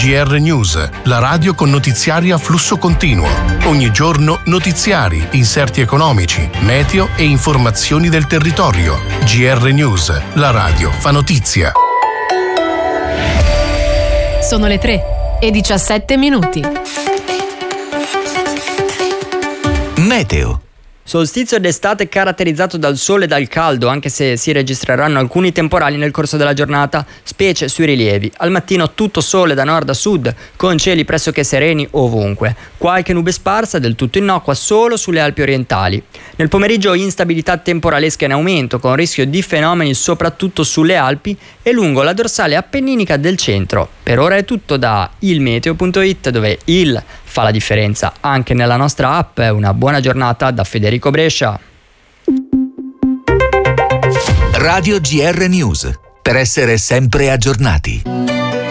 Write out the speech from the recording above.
GR News, la radio con notiziari a flusso continuo. Ogni giorno notiziari, inserti economici, meteo e informazioni del territorio. GR News, la radio fa notizia. Sono le 3:17. Meteo. Solstizio d'estate caratterizzato dal sole e dal caldo, anche se si registreranno alcuni temporali nel corso della giornata, specie sui rilievi. Al mattino tutto sole da nord a sud, con cieli pressoché sereni ovunque. Qualche nube sparsa, del tutto innocua, solo sulle Alpi orientali. Nel pomeriggio instabilità temporalesca in aumento, con rischio di fenomeni soprattutto sulle Alpi e lungo la dorsale appenninica del centro. Per ora è tutto da ilmeteo.it, dove il fa la differenza anche nella nostra app. Una buona giornata da Federico Brescia. Radio GR News, per essere sempre aggiornati.